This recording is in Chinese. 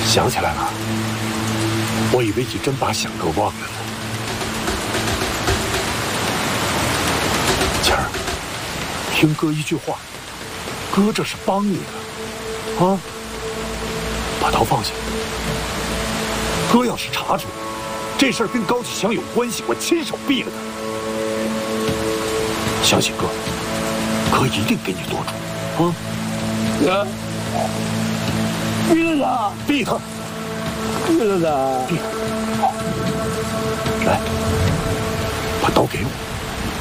想起来了，我以为你真把响哥忘了呢。谦儿，听哥一句话，哥这是帮你的，啊！把刀放下。哥要是查出来这事儿跟高启强有关系，我亲手毙了他。相信哥，哥一定给你做主，啊！ 哥，毙了他！ 毙他！ 毙了他！ 毙他！来，把刀给我。